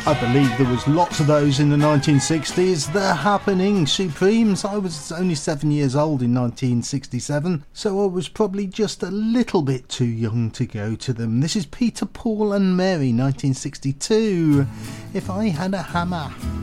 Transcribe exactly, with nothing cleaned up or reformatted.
I believe there was lots of those in the nineteen sixties. They're happening, Supremes. I was only seven years old in nineteen sixty-seven, so I was probably just a little bit too young to go to them. This is Peter, Paul and Mary, nineteen sixty-two. If I Had a Hammer.